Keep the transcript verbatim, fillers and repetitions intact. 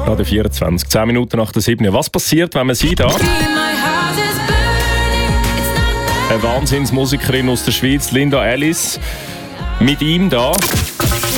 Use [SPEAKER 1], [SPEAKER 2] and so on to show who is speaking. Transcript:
[SPEAKER 1] Radio vierundzwanzig, zehn Minuten nach der sieben. Was passiert, wenn man sie da... Eine Wahnsinnsmusikerin aus der Schweiz, Linda Ellis, mit ihm da...